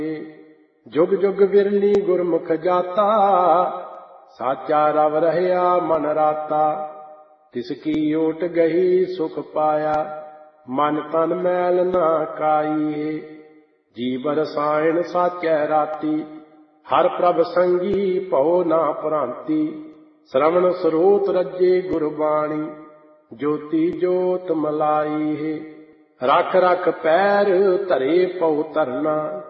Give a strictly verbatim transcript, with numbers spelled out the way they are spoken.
जुग जुग बिरली गुरमुख जाता, साचा रव रहया मन राता। तिसकी ओट गही सुख पाया, मन तन मैल ना काई। जीव रसायन साचै राती, हर प्रभ संगी भौ ना भ्रांति। श्रवण स्रोत रजे गुरबाणी, ज्योति जोत मलाई है। रख रख पैर धरे पौ धरना,